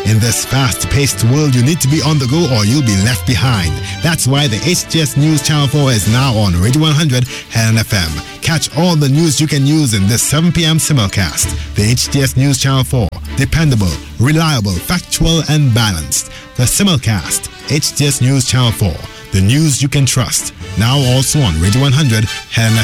In this fast-paced world, you need to be on the go or you'll be left behind. That's why the HTS News Channel 4 is now on Radio 100 Helen FM. Catch all the news you can use in this 7 p.m. simulcast. The HTS News Channel 4. Dependable, reliable, factual, and balanced. The simulcast. HTS News Channel 4. The news you can trust. Now also on Radio 100 Helen FM.